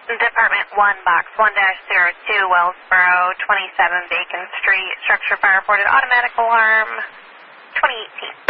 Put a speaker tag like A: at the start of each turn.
A: Department 1, Box 1-02, Wellsboro, 27 Bacon Street. Structure fire reported automatic alarm, 2018.